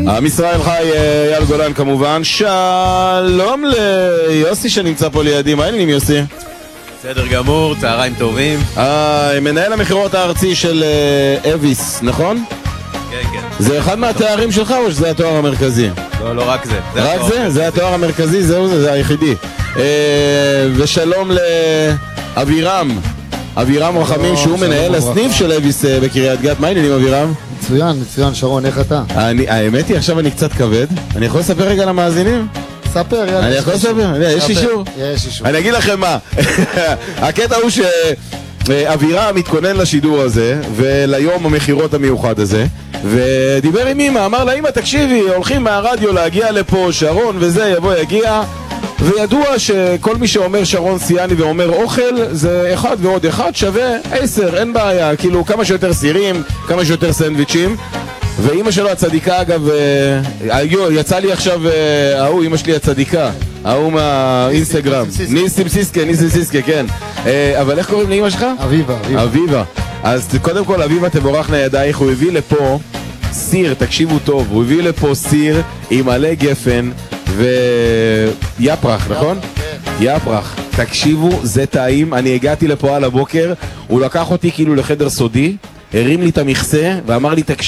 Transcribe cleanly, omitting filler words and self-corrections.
עם ישראל חי, אייל גולן כמובן. שלום ליוסי שנמצא פה לידי. מה העניינים יוסי? בסדר גמור, צהריים טובים. מנהל המחירות הארצי של אביס, נכון? כן, כן. זה אחד מהתארים שלך או שזה התואר המרכזי? לא רק זה. רק זה? זה התואר המרכזי, זה היחידי. ושלום לאבירם, אבירם רחמים, שהוא מנהל הסניף של אביס בקריית גת. מה העניינים אבירם? מצוין, שרון, איך אתה? האמת היא, עכשיו אני קצת כבד. אני יכול לספר רגע למאזינים? ספר, יאללה. אני יכול לספר? יש אישור? יש אישור. אני אגיד לכם מה. הקטע הוא שאבירם מתכונן לשידור הזה וליום המחירות המיוחד הזה, ודיבר עם אמא, אמר לה, אמא תקשיבי, הולכים מהרדיו להגיע לפה, שרון וזה יבוא יגיע, וידוע שכל מי שאומר שרון סיאני ואומר אוכל, זה 1 ועוד 1 שווה 10, אין בעיה, כאילו כמה שיותר סירים, כמה שיותר סנדוויצ'ים. ואמא שלו הצדיקה, אגב, יצא לי עכשיו, אמא שלי הצדיקה, מהאינסטגרם, ניסים סיסקה, כן. אבל איך קוראים לאמא שלך? אביבה. אז קודם כל, אביבה תבורך לידייך. הוא הביא לפה סיר, תקשיבו טוב, הוא הביא לפה סיר עם מלא גפן ויפרח, נכון? יפרח. תקשיבו, זה טעים. אני הגעתי לפה על הבוקר, הוא לקח אותי כאילו לחדר סודי, הרים לי את המכסה ואמר לי, תקשיב,